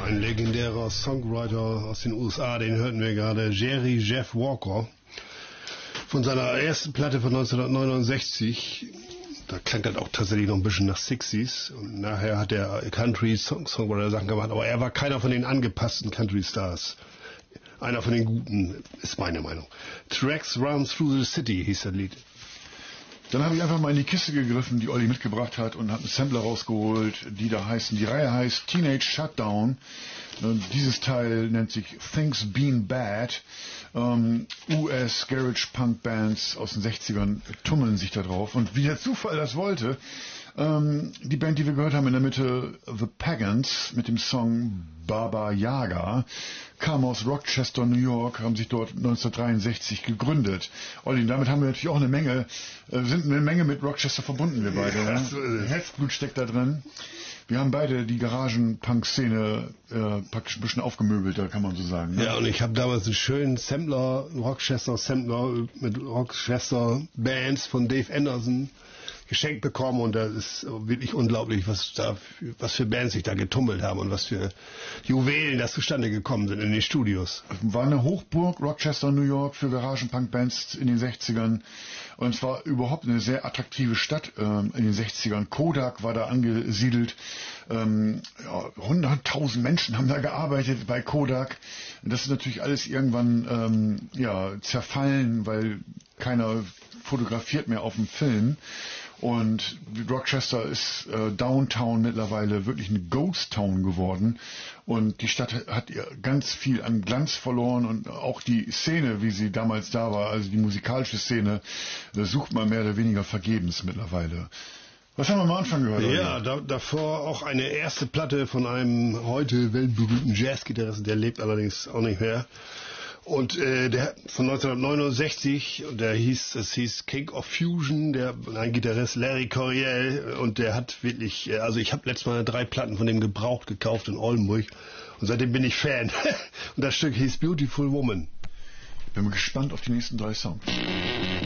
ein legendärer Songwriter aus den USA, den hörten wir gerade, Jerry Jeff Walker, von seiner ersten Platte von 1969. Da klang das auch tatsächlich noch ein bisschen nach 60s. Und nachher hat er Country-Songwriter-Sachen gemacht, aber er war keiner von den angepassten Country-Stars. Einer von den Guten, ist meine Meinung. Tracks Run Through the City hieß das Lied. Dann habe ich einfach mal in die Kiste gegriffen, die Olli mitgebracht hat, und habe einen Sampler rausgeholt, die Reihe heißt Teenage Shutdown. Dieses Teil nennt sich Things Been Bad. US Garage Punk Bands aus den 60ern tummeln sich da drauf. Und wie der Zufall das wollte, die Band, die wir gehört haben in der Mitte, The Pagans, mit dem Song Baba Yaga, kam aus Rochester, New York, haben sich dort 1963 gegründet. Olli, damit haben wir natürlich auch sind eine Menge mit Rochester verbunden, wir beide. Ja, Herzblut steckt da drin. Wir haben beide die Garagen-Punk-Szene praktisch ein bisschen aufgemöbelt, kann man so sagen. Ne? Ja, und ich habe damals einen schönen Rochester-Sampler mit Rochester-Bands von Dave Anderson geschenkt bekommen, und das ist wirklich unglaublich, was für Bands sich da getummelt haben und was für Juwelen da zustande gekommen sind in den Studios. War eine Hochburg, Rochester, New York, für Garagen-Punk-Bands in den 60ern, und es war überhaupt eine sehr attraktive Stadt in den 60ern. Kodak war da angesiedelt, 100.000 Menschen haben da gearbeitet bei Kodak. Das ist natürlich alles irgendwann zerfallen, weil keiner fotografiert mehr auf dem Film. Und Rochester ist Downtown mittlerweile wirklich eine Ghost Town geworden, und die Stadt hat ganz viel an Glanz verloren, und auch die Szene, wie sie damals da war, also die musikalische Szene, sucht man mehr oder weniger vergebens mittlerweile. Was haben wir am Anfang gehört? Ja, davor auch eine erste Platte von einem heute weltberühmten Jazzgitarristen, der lebt allerdings auch nicht mehr. Und der von 1969, es hieß King of Fusion, ein Gitarrist Larry Coryell, und der hat wirklich, also ich habe letztes Mal 3 Platten von dem gebraucht gekauft in Oldenburg, und seitdem bin ich Fan. Und das Stück hieß Beautiful Woman. Bin gespannt auf die nächsten 3 Songs.